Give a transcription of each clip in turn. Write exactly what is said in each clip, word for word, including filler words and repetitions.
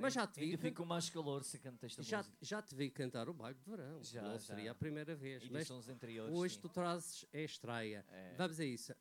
Mas já te vi. Ainda fica mais calor se canta esta já, música. já te vi cantar o baile de verão. Já, não já. seria a primeira vez. Mas Edições anteriores, hoje sim. tu trazes a estreia. É. Vamos a isso.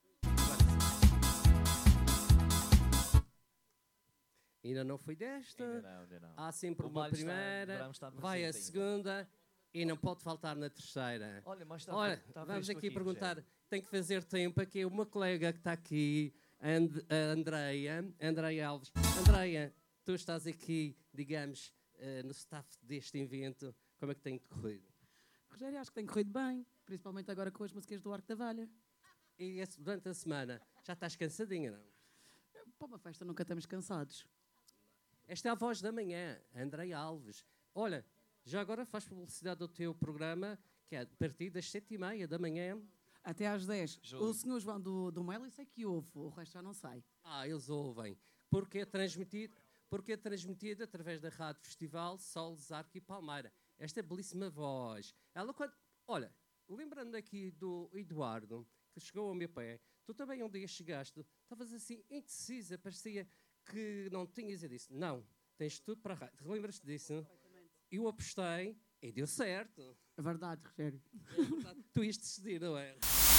Ainda não foi desta. Ainda não, ainda não. Há sempre O uma baile está- primeira, verão está vai a presente ainda. segunda e não pode faltar na terceira. Olha, mas está, Olha, está vamos fresco aqui perguntar, Rogério. tem que fazer tempo aqui, uma colega que está aqui, And, a Andreia, Andreia Alves. Andreia, tu estás aqui, digamos, uh, no staff deste evento, como é que tem decorrido? Rogério, acho que tem corrido bem, principalmente agora com as músicas do Arco da Valha. E esse, durante a semana, já estás cansadinha, não? Para uma festa nunca estamos cansados. Esta é a voz da manhã, Andreia Alves. Olha, já agora faz publicidade do teu programa, que é a partir das sete e meia da manhã. Até às dez. Júlio. O senhor João do, do Melo, eu sei que ouve, o resto já não sei. Ah, eles ouvem. Porque é transmitido, porque é transmitido através da Rádio Festival Sol, Zarco e Palmeira. Esta belíssima voz. Ela quando... Olha, lembrando aqui do Eduardo, que chegou ao meu pé, tu também um dia chegaste, estavas assim indecisa, parecia que não tinhas. Eu disse, não, tens tudo para a rádio. Lembras-te disso? Eu apostei e deu certo. É verdade, Rogério. É verdade. Tu ias decidir, não é?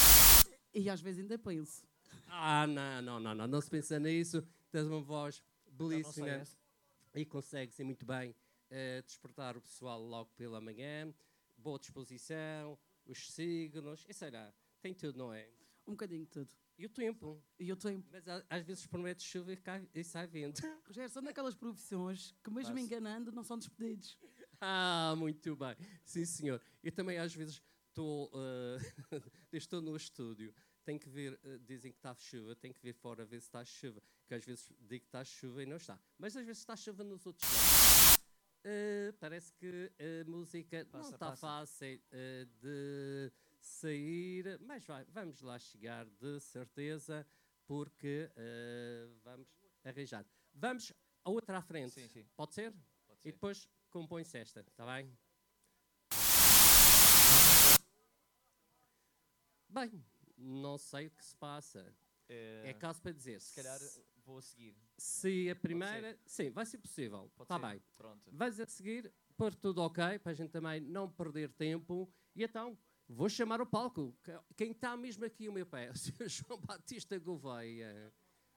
E às vezes ainda penso. Ah, não, não, não, não, não se pensa nisso. Tens uma voz Então não sei belíssima essa. e consegues ir muito bem uh, despertar o pessoal logo pela manhã. Boa disposição, os signos, e sei lá, tem tudo, não é? Um bocadinho de tudo. E o tempo. E o tempo. Mas a- às vezes promete chuva e, cai, e sai vento. Rogério, são daquelas profissões que mesmo Passa. enganando não são despedidos. Ah, muito bem. Sim, senhor. Eu também às vezes estou uh, estou no estúdio, tenho que ver, uh, dizem que está chuva, tenho que ver fora ver se está chuva, que às vezes digo que está chuva e não está. Mas às vezes está chuva nos outros lados. Uh, parece que a música Passa, não está passa. fácil uh, de sair, mas vai, vamos lá chegar de certeza, porque uh, vamos arranjar. Vamos a outra à frente, Sim, sim. pode ser? Pode E ser. depois compõe-se esta, está bem? Bem, não sei o que se passa. Eh, É caso para dizer. Se calhar vou a seguir. Se a primeira... Sim, vai ser possível. Pode Está ser? bem. Pronto. Vais a seguir, pôr tudo ok, para a gente também não perder tempo. E então, vou chamar o palco. Que- Quem está mesmo aqui ao meu pé? O senhor João Batista Gouveia.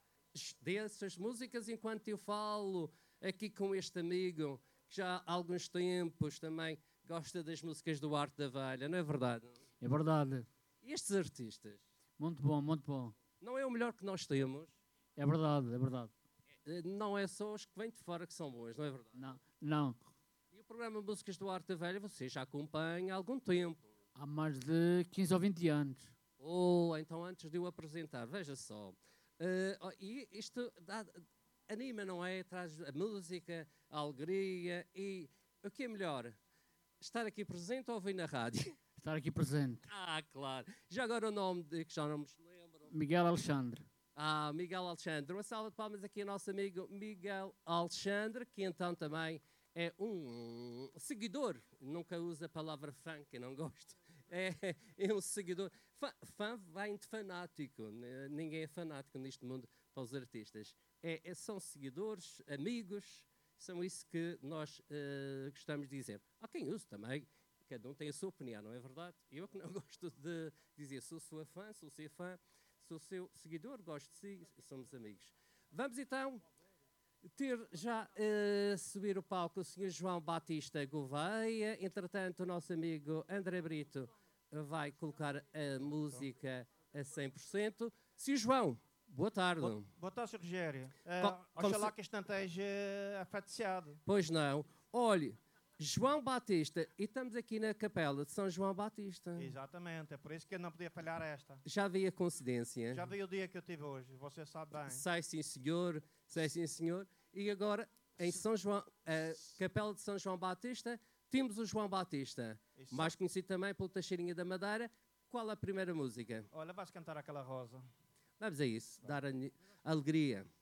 Dê essas músicas enquanto eu falo aqui com este amigo que já há alguns tempos também gosta das músicas do Arte da Velha, não é verdade? É verdade. E estes artistas, Muito bom, muito bom. não é o melhor que nós temos? É verdade, é verdade. Eh, Não é só os que vêm de fora que são bons, não é verdade? Não, não. E o programa Músicas do Arte da Velha você já acompanha há algum tempo. Há mais de quinze ou vinte anos. Ou então antes de o apresentar, veja só. Eh, oh, e isto dá- anima, não é? Traz a música, a alegria e o que é melhor? Estar aqui presente ou ouvir na rádio? Estar aqui presente. Ah, claro. Já agora o nome de que já não me lembro. Miguel Alexandre. Ah, Miguel Alexandre. Uma salva de palmas aqui ao nosso amigo Miguel Alexandre, que então também é um seguidor. Nunca usa a palavra fã, que eu não gosto. É, é um seguidor. Fã, fã vem de fanático. N- Ninguém é fanático neste mundo para os artistas. É, é- são seguidores, amigos, são isso que nós eh, gostamos de dizer. Há quem use também. Cada um tem a sua opinião, não é verdade? Eu que não gosto de dizer sou sua fã, sou seu fã, sou seu seguidor, gosto de si, somos amigos. Vamos então ter já a subir o palco o senhor João Batista Gouveia. Entretanto, o nosso amigo André Brito vai colocar a música a cem por cento. senhor João, boa tarde. Boa, boa tarde, senhor Rogério. É, Co- como Oxalá se- que este não esteja afaticiado. Pois não. Olhe, João Batista, e estamos aqui na capela de São João Batista. Exatamente, é por isso que eu não podia falhar esta. Já vi a coincidência. Já vi o dia que eu tive hoje, você sabe bem. Sai sim senhor, sai sim senhor. E agora, em São João, a capela de São João Batista, temos o João Batista, Isso. mais conhecido também pelo Teixeirinha da Madeira. Qual a primeira música? Olha, vais cantar aquela rosa. Vamos a isso, dar a ni- alegria.